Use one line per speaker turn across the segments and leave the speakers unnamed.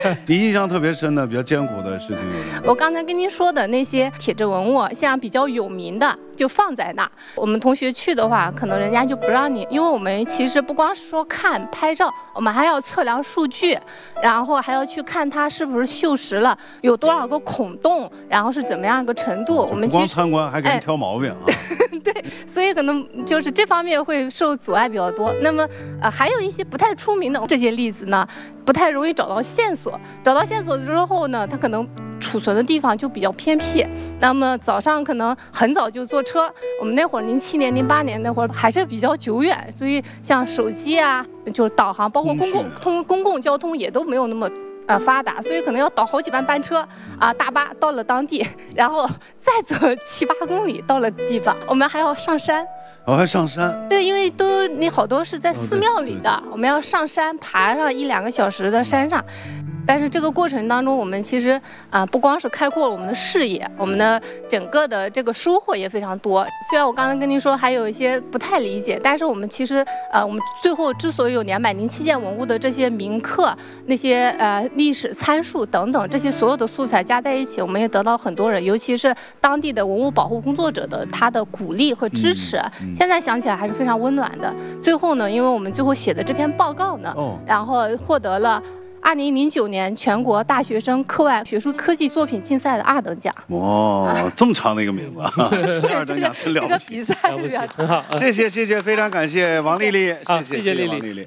你印象特别深的、比较艰苦的事情有吗？
我刚才跟您说的那些铁质文物，像比较有名的就放在那儿。我们同学去的话，可能人家就不让你，因为我们其实不光是说看拍照，我们还要测量数据，然后还要去看它是不是锈蚀了，有多少个孔洞，然后是怎么样一个程度。我们
不光参观，还给人挑毛病啊。
对，所以可能就是这方面会受阻碍比较多。那么还有一些不太出名的这些例子呢，不太容易找到线索。找到线索之后呢，它可能储存的地方就比较偏僻。那么早上可能很早就坐车，我们那会儿07年、08年那会儿还是比较久远，所以像手机啊，就是导航，包括公共交通也都没有那么发达，所以可能要倒好几班车大巴到了当地，然后再走7、8公里到了地方，我们还要上山。
还上山？
对，因为你好多是在寺庙里的，我们要上山爬上1、2个小时的山上。但是这个过程当中，我们其实不光是开阔了我们的视野，我们的整个的这个收获也非常多。虽然我刚刚跟您说还有一些不太理解，但是我们其实我们最后之所以有207件文物的这些铭刻、那些历史参数等等这些所有的素材加在一起，我们也得到很多人，尤其是当地的文物保护工作者的他的鼓励和支持。现在想起来还是非常温暖的。最后呢，因为我们最后写的这篇报告呢，然后获得了2009年全国大学生课外学术科技作品竞赛的2等奖。
这么长的一个名字，2等奖真了不起。
这个比赛
了不起，很好。
谢谢，非常感谢王丽丽，谢谢
丽
丽。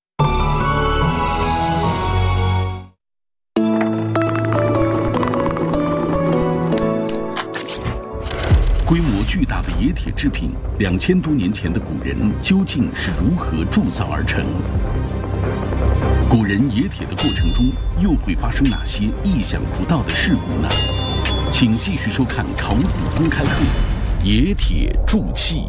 规模巨大的冶铁制品，2000多年前的古人究竟是如何铸造而成？古人冶铁的过程中，又会发生哪些意想不到的事故呢？请继续收看考古公开课《冶铁铸器》。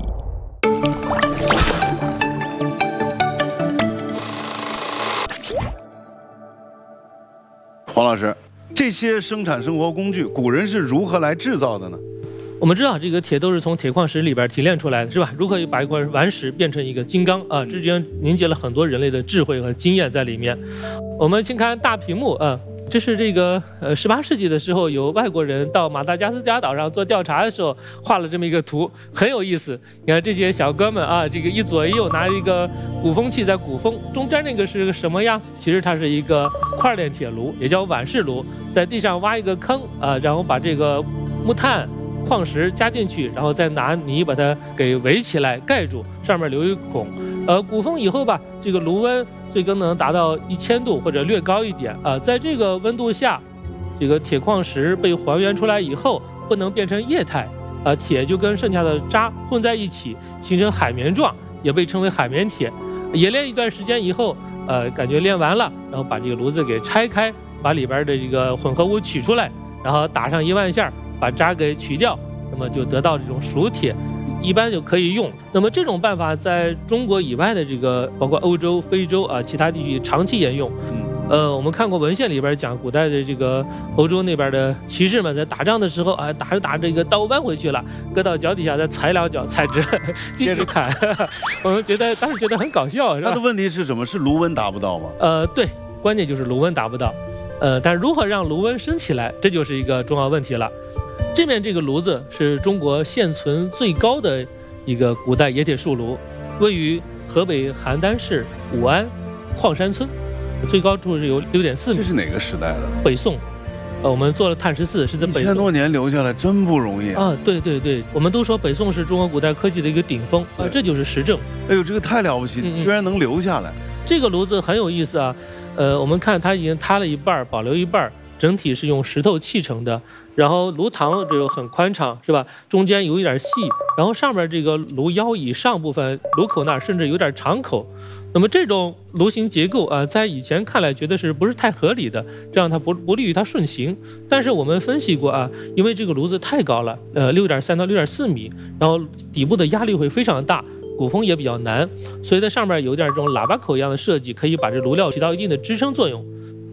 黄老师，这些生产生活工具，古人是如何来制造的呢？
我们知道这个铁都是从铁矿石里边提炼出来的，是吧？如何把一块顽石变成一个金刚啊？之间凝结了很多人类的智慧和经验在里面。我们先看大屏幕啊，这是这个18世纪的时候，有外国人到马达加斯加岛上做调查的时候画了这么一个图，很有意思。你看这些小哥们啊，这个一左一右拿着一个鼓风器在鼓风，中间那个是个什么呀？其实它是一个块炼铁炉，也叫碗式炉，在地上挖一个坑啊，然后把这个木炭、矿石加进去，然后再拿泥把它给围起来盖住，上面留一孔。鼓风以后吧，这个炉温最高能达到1000度或者略高一点啊。在这个温度下，这个铁矿石被还原出来以后，不能变成液态啊，铁就跟剩下的渣混在一起，形成海绵状，也被称为海绵铁。冶炼一段时间以后，感觉炼完了，然后把这个炉子给拆开，把里边的这个混合物取出来，然后打上1万下，把渣给取掉，那么就得到这种熟铁，一般就可以用。那么这种办法在中国以外的这个包括欧洲、非洲啊其他地区长期沿用。我们看过文献里边讲，古代的这个欧洲那边的骑士们在打仗的时候啊，打着打着这个刀弯回去了，搁到脚底下再踩2脚，踩直了继续砍。我们当时觉得很搞笑，是吧？
他的问题是什么？是炉温达不到吗？
对，关键就是炉温达不到。但如何让炉温升起来，这就是一个重要问题了。这面这个炉子是中国现存最高的一个古代冶铁树炉，位于河北邯郸市武安矿山村，最高处是有6.4米。
这是哪个时代的？
北宋。我们做了碳14，是在北宋。
1000多年留下来，真不容易
啊！对，我们都说北宋是中国古代科技的一个顶峰啊，这就是实证。
哎呦，这个太了不起，居然能留下来。
这个炉子很有意思啊，我们看它已经塌了一半，保留一半，整体是用石头砌成的。然后炉膛这个很宽敞，是吧？中间有一点细，然后上面这个炉腰以上部分，炉口那儿甚至有点敞口。那么这种炉形结构啊，在以前看来觉得是不是太合理的，这样它不利于它顺行。但是我们分析过啊，因为这个炉子太高了，6.3到6.4米，然后底部的压力会非常大。鼓风也比较难，所以在上面有点这种喇叭口一样的设计，可以把这炉料起到一定的支撑作用。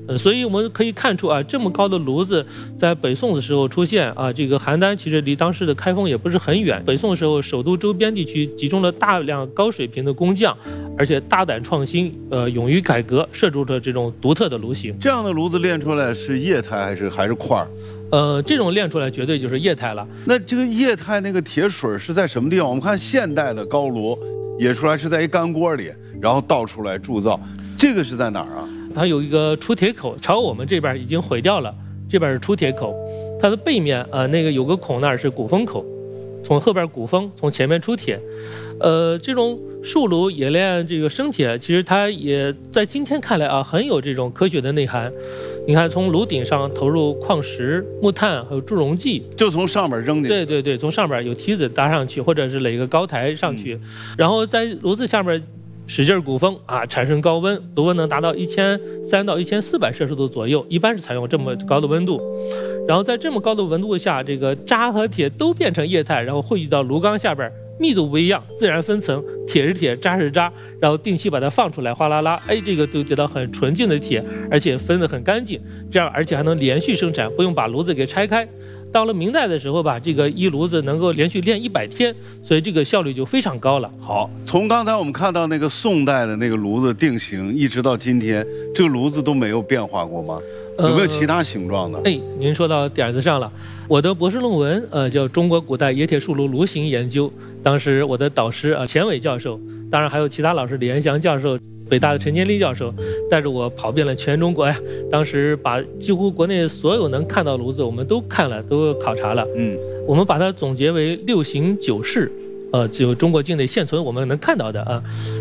所以我们可以看出啊，这么高的炉子在北宋的时候出现啊，这个邯郸其实离当时的开封也不是很远。北宋的时候，首都周边地区集中了大量高水平的工匠，而且大胆创新，勇于改革，设出了这种独特的炉型。
这样的炉子炼出来是液态还是块儿？
这种炼出来绝对就是液态了。
那这个液态那个铁水是在什么地方？我们看现代的高炉冶出来是在一干锅里，然后倒出来铸造，这个是在哪儿啊？
它有一个出铁口，朝我们这边已经毁掉了，这边是出铁口，它的背面那个有个孔那儿是鼓风口，从后边鼓风，从前面出铁。这种树炉冶炼这个生铁，其实它也在今天看来啊，很有这种科学的内涵。你看，从炉顶上投入矿石、木炭还有助溶剂，
就从上面扔进去。
对，从上边有梯子搭上去，或者是垒个高台上去，然后在炉子下面使劲鼓风啊，产生高温，炉温能达到1300到1400摄氏度左右，一般是采用这么高的温度。然后在这么高的温度下，这个渣和铁都变成液态，然后汇聚到炉缸下边，密度不一样，自然分层，铁是铁，渣是渣，然后定期把它放出来，哗啦啦，这个都得到很纯净的铁，而且分得很干净，这样而且还能连续生产，不用把炉子给拆开。到了明代的时候吧，这个一炉子能够连续炼100天，所以这个效率就非常高了。
好，从刚才我们看到那个宋代的那个炉子定型，一直到今天，这个炉子都没有变化过吗？有没有其他形状的？
您说到点子上了。我的博士论文叫《中国古代冶铁树炉炉形研究》，当时我的导师钱伟教授，当然还有其他老师，李延祥教授，北大的陈建立教授，带着我跑遍了全中国呀。当时把几乎国内所有能看到炉子我们都看了，都考察了。我们把它总结为6形9式，只有中国境内现存我们能看到的啊。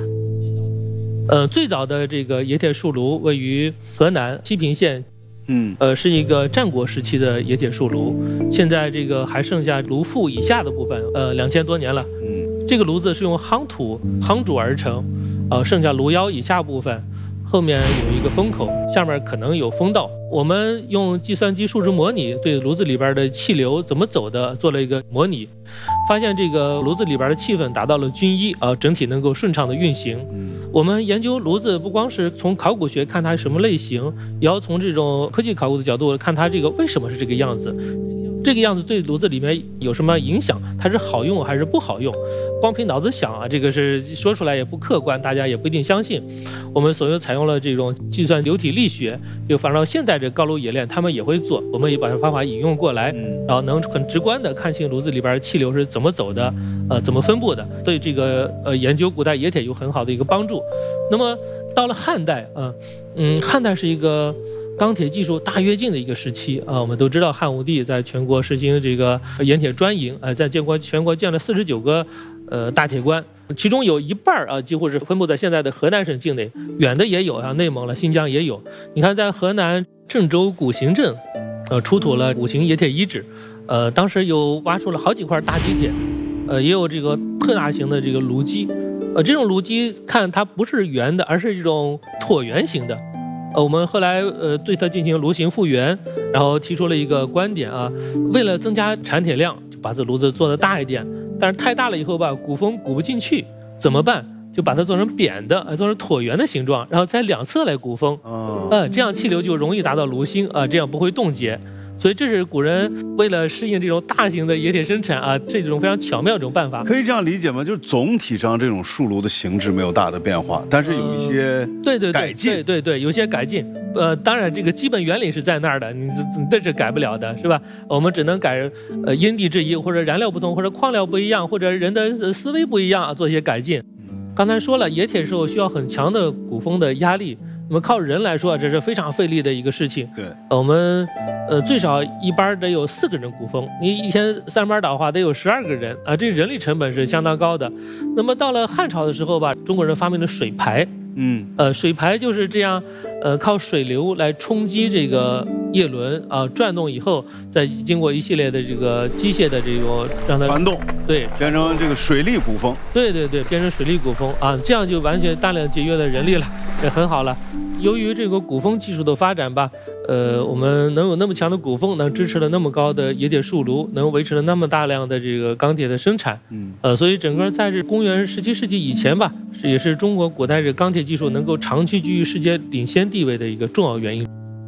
最早的这个冶铁树炉位于河南西平县。是一个战国时期的冶铁树炉，现在这个还剩下炉腹以下的部分，2000多年了。这个炉子是用夯土夯铸而成，剩下炉腰以下部分，后面有一个风口，下面可能有风道。我们用计算机数值模拟对炉子里边的气流怎么走的做了一个模拟，发现这个炉子里边的气氛达到了均一，整体能够顺畅的运行。我们研究炉子不光是从考古学看它什么类型，也要从这种科技考古的角度看它这个为什么是这个样子。这个样子对炉子里面有什么影响？它是好用还是不好用？光凭脑子想啊，这个是说出来也不客观，大家也不一定相信。我们所有采用了这种计算流体力学，就反正现在这高炉冶炼他们也会做，我们也把这方法引用过来，然后能很直观的看清炉子里边气流是怎么走的，怎么分布的，对这个研究古代冶铁有很好的一个帮助。那么到了汉代汉代是一个钢铁技术大跃进的一个时期啊，我们都知道汉武帝在全国实行这个冶铁专营，在全国建了49个大铁关，其中有一半几乎是分布在现在的河南省境内，远的也有，像内蒙了、新疆也有。你看，在河南郑州古行镇，出土了5形冶铁遗址，当时有挖出了好几块大基铁，也有这个特大型的这个炉基，这种炉基看它不是圆的，而是这种椭圆形的。我们后来对它进行炉形复原，然后提出了一个观点啊，为了增加产铁量，就把这炉子做得大一点，但是太大了以后吧，鼓风鼓不进去，怎么办？就把它做成扁的，做成椭圆的形状，然后在两侧来鼓风，这样气流就容易达到炉心啊，这样不会冻结。所以这是古人为了适应这种大型的冶铁生产啊，这种非常巧妙的这种办法。
可以这样理解吗？就是总体上这种树炉的形制没有大的变化，但是有一些改进，
对，有些改进。当然这个基本原理是在那儿的，你这是改不了的，是吧？我们只能改因地制宜，或者燃料不同，或者矿料不一样，或者人的思维不一样，做一些改进。刚才说了，冶铁时候需要很强的鼓风的压力。那么靠人来说，这是非常费力的一个事情。
对，
我们最少一班得有4个人鼓风，你一天3班倒的话得有12个人啊，这人力成本是相当高的。那么到了汉朝的时候吧，中国人发明了水排。水排就是这样，靠水流来冲击这个叶轮啊，转动以后，再经过一系列的这个机械的这种让它
传动，
对，
变成这个水力鼓风。
对，变成水力鼓风啊，这样就完全大量节约了人力了，也很好了。由于这个鼓风技术的发展吧，我们能有那么强的鼓风，能支持了那么高的冶铁树炉，能维持了那么大量的这个钢铁的生产，所以整个在这公元17世纪以前吧，也是中国古代这钢铁技术能够长期居于世界领先地位的一个重要原因。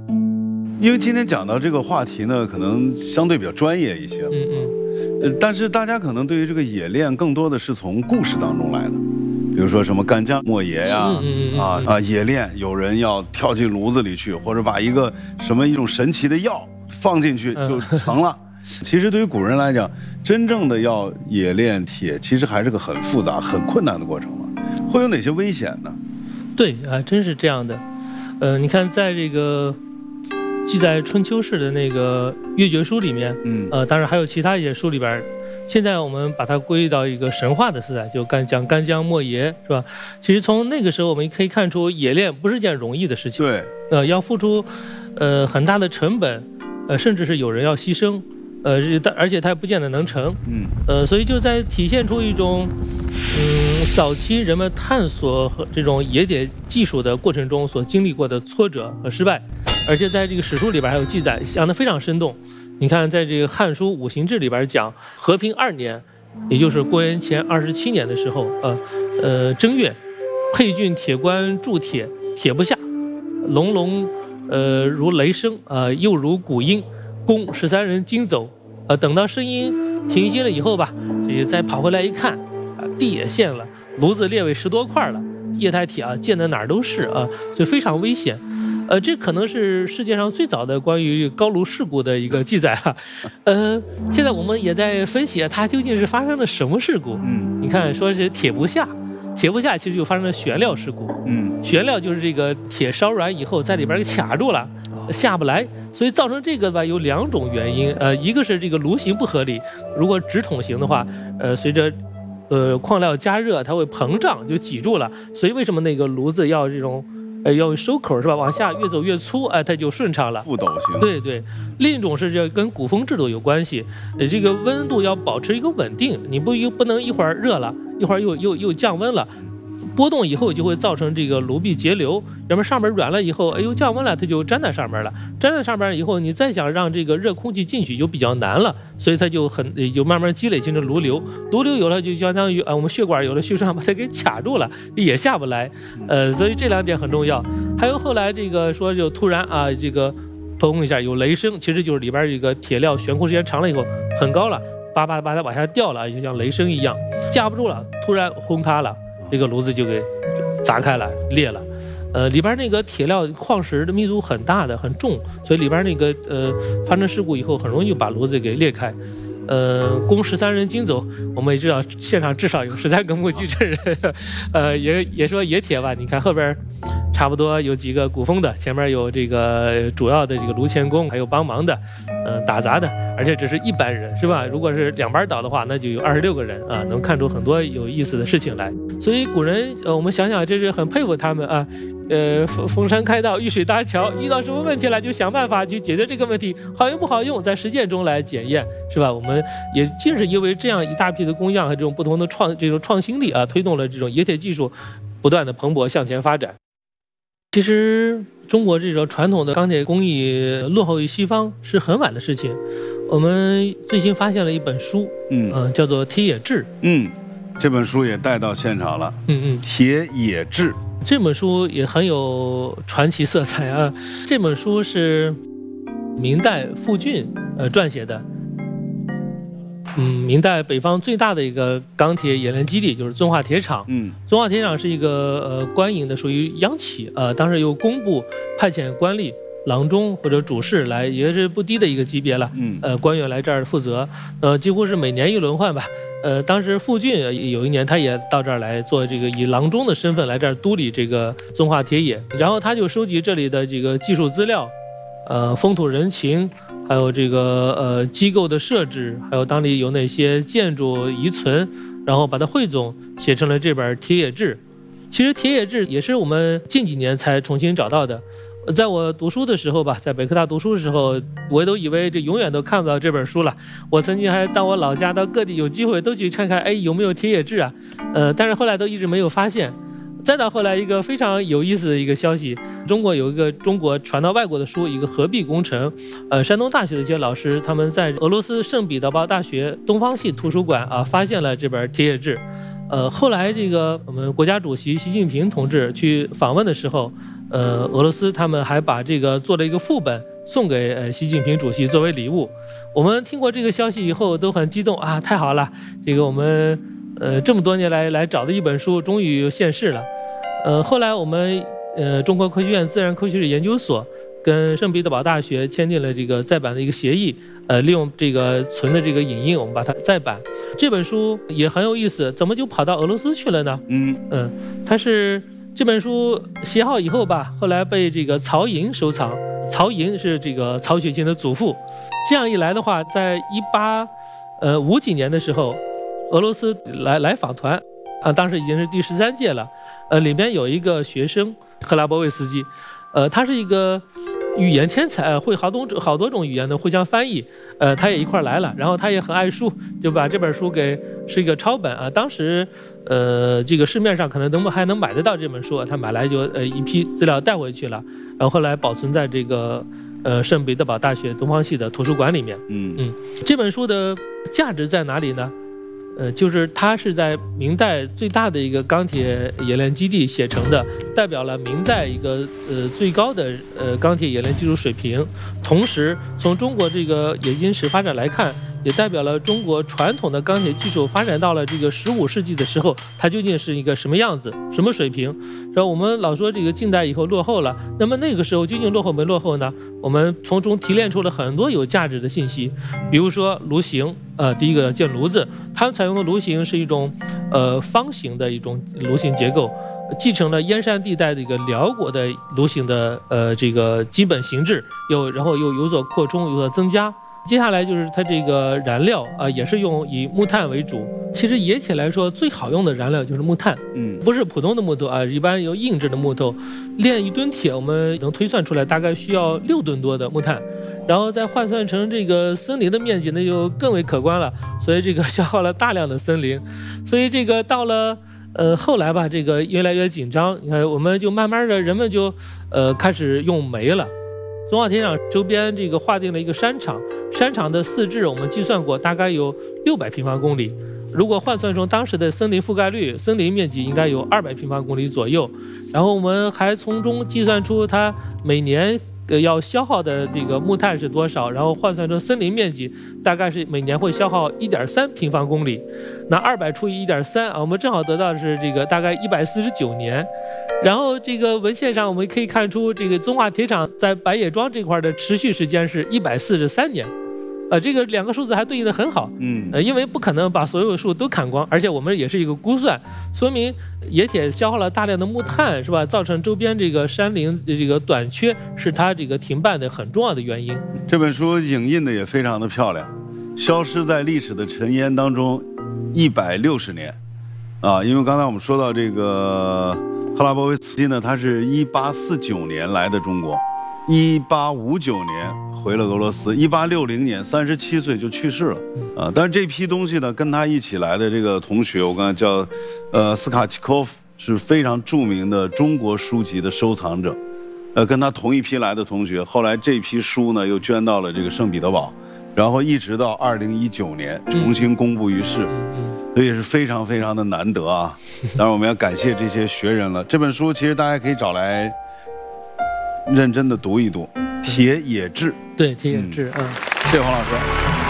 因为今天讲到这个话题呢，可能相对比较专业一些，但是大家可能对于这个冶炼更多的是从故事当中来的，比如说什么干将莫邪呀，冶炼有人要跳进炉子里去，或者把一个一种神奇的药放进去就成了。其实对于古人来讲，真正的要冶炼铁，其实还是个很复杂、很困难的过程嘛。会有哪些危险呢？
对啊，真是这样的。你看，在这个记载春秋时的那个《越绝书》里面，当然还有其他一些书里边，现在我们把它归到一个神话的色彩，就讲干将莫邪，是吧？其实从那个时候我们可以看出，冶炼不是件容易的事情，
对，
要付出很大的成本，甚至是有人要牺牲。而且它不见得能成，所以就在体现出一种，早期人们探索和这种冶铁技术的过程中所经历过的挫折和失败，而且在这个史书里边还有记载，讲得非常生动。你看，在这个《汉书·五行志》里边讲，和平2年，也就是公元前27年的时候，正月，沛郡铁关铸铁，铁不下，隆隆，如雷声，又如鼓音。弓13人惊走，等到声音停息了以后吧，这再跑回来一看，地也陷了，炉子裂为10多块了，液态铁溅得哪儿都是啊，所以非常危险。这可能是世界上最早的关于高炉事故的一个记载了。现在我们也在分析它究竟是发生了什么事故。你看，说是铁不下，铁不下其实就发生了悬料事故。悬料就是这个铁烧软以后在里边给卡住了。下不来，所以造成这个吧有2种原因，一个是这个炉型不合理，如果直筒型的话，随着矿料加热，它会膨胀就挤住了，所以为什么那个炉子要这种要收口是吧？往下越走越粗，它就顺畅了。
覆斗型。对。
另一种是这跟鼓风制度有关系，这个温度要保持一个稳定，你不能一会儿热了，一会儿又降温了。波动以后就会造成这个炉壁结流，要么上面软了以后，降温了，它就粘在上面了。粘在上面以后，你再想让这个热空气进去就比较难了，所以它就慢慢积累形成炉瘤。炉瘤有了就相当于我们血管有了血栓把它给卡住了，也下不来。所以这2点很重要。还有后来这个说就突然这个砰一下有雷声，其实就是里边这个铁料悬空时间长了以后很高了，把它往下掉了，就像雷声一样，架不住了，突然轰塌了。这个炉子就给砸开了，裂了。里边那个铁料矿石的密度很大的，很重，所以里边那个发生事故以后，很容易把炉子给裂开。供13人惊走，我们也知道现场至少有13个目击证人。也说冶铁吧，你看后边差不多有几个鼓风的，前面有这个主要的这个炉钳工，还有帮忙的，打杂的，而且只是一班人是吧？如果是2班倒的话，那就有26个人啊，能看出很多有意思的事情来。所以古人我们想想，这是很佩服他们啊。逢山开道，遇水搭桥，遇到什么问题了就想办法去解决这个问题，好用不好用，在实践中来检验，是吧？我们也正是因为这样一大批的工匠和这种不同的创新力推动了这种冶铁技术不断的蓬勃向前发展。其实中国这种传统的钢铁工艺落后于西方是很晚的事情。我们最近发现了一本书，叫做《铁冶志》，
这本书也带到现场了，铁冶志。
这本书也很有传奇色彩啊！这本书是明代傅俊撰写的。明代北方最大的一个钢铁冶炼基地就是遵化铁厂。遵化铁厂是一个官营的，属于央企。当时由工部派遣官吏、郎中或者主事来，也是不低的一个级别了。官员来这儿负责，几乎是每年一轮换吧。当时傅俊有一年他也到这儿来做这个以郎中的身份来这儿督理这个遵化铁冶，然后他就收集这里的这个技术资料，风土人情，还有这个机构的设置，还有当地有哪些建筑遗存，然后把它汇总写成了这本《铁冶志》。其实《铁冶志》也是我们近几年才重新找到的。在我读书的时候吧，在北科大读书的时候，我都以为这永远都看不到这本书了。我曾经还到我老家，到各地有机会都去看看，有没有《铁冶志》啊？但是后来都一直没有发现。再到后来，一个非常有意思的一个消息，中国有一个中国传到外国的书，一个合璧工程。山东大学的一些老师，他们在俄罗斯圣彼得堡大学东方系图书馆发现了这本《铁冶志》。后来这个我们国家主席习近平同志去访问的时候， 俄罗斯他们还把这个做了一个副本送给习近平主席作为礼物。我们听过这个消息以后都很激动啊，太好了，这个我们这么多年来找的一本书终于现世了。后来我们中国科学院自然科学史研究所跟圣彼得堡大学签订了这个再版的一个协议，利用这个存的这个影印，我们把它再版。这本书也很有意思，怎么就跑到俄罗斯去了呢？它是这本书写好以后吧，后来被这个曹寅收藏。曹寅是这个曹雪芹的祖父。这样一来的话，在1850几年的时候，俄罗斯来访团当时已经是第13届了。里边有一个学生赫拉波维斯基，他是一个语言天才，会好多种语言的互相翻译。他也一块来了，然后他也很爱书，就把这本书是一个抄本啊。当时这个市面上可能还能买得到这本书，他买来就一批资料带回去了，然后后来保存在这个圣彼得堡大学东方系的图书馆里面。这本书的价值在哪里呢？就是它是在明代最大的一个钢铁冶炼基地写成的，代表了明代一个最高的钢铁冶炼技术水平。同时，从中国这个冶金史发展来看，也代表了中国传统的钢铁技术发展到了这个15世纪的时候，它究竟是一个什么样子、什么水平。然后我们老说这个近代以后落后了，那么那个时候究竟落后没落后呢？我们从中提炼出了很多有价值的信息，比如说炉形，第一个建炉子，他们采用的炉形是一种方形的一种炉形结构，继承了燕山地带的一个辽国的炉形的这个基本形制，然后又有所扩充，有所增加。接下来就是它这个燃料也是以木炭为主。其实冶铁来说，最好用的燃料就是木炭，不是普通的木头啊，一般有硬质的木头。炼1吨铁，我们能推算出来大概需要6吨多的木炭，然后再换算成这个森林的面积，那就更为可观了。所以这个消耗了大量的森林，所以这个到了后来吧，这个越来越紧张，你看我们就慢慢的人们就开始用煤了。宗化铁厂周边这个划定了一个山场，山场的4至我们计算过，大概有600平方公里。如果换算成当时的森林覆盖率，森林面积应该有200平方公里左右。然后我们还从中计算出它每年要消耗的这个木炭是多少，然后换算成森林面积，大概是每年会消耗1.3平方公里。那200除以1.3我们正好得到的是这个大概149年。然后这个文献上我们可以看出，这个宗化铁厂在白野庄这块的持续时间是143年。这个2个数字还对应的很好。因为不可能把所有树都砍光，而且我们也是一个估算，说明冶铁消耗了大量的木炭，是吧？造成周边这个山林的这个短缺，是它这个停办的很重要的原因。
这本书影印的也非常的漂亮，消失在历史的尘烟当中160年，因为刚才我们说到这个赫拉波维斯基呢，他是1849年来的中国，1859年回了俄罗斯，1860年37岁就去世了，但是这批东西呢，跟他一起来的这个同学，我刚才叫斯卡契科夫，是非常著名的中国书籍的收藏者，跟他同一批来的同学，后来这批书呢又捐到了这个圣彼得堡，然后一直到2019年重新公布于世。所以也是非常非常的难得啊！当然我们要感谢这些学人了。这本书其实大家可以找来认真的读一读，《铁冶志》。
对，《铁冶志》。
谢谢黄老师。